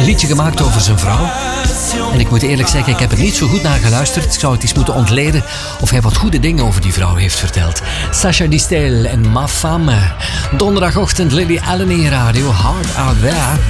liedje gemaakt over zijn vrouw. En ik moet eerlijk zeggen, ik heb er niet zo goed naar geluisterd. Ik zou het eens moeten ontleden of hij wat goede dingen over die vrouw heeft verteld. Sacha Distel en Ma Femme. Donderdagochtend Lily Allen in je radio. Hard Out There.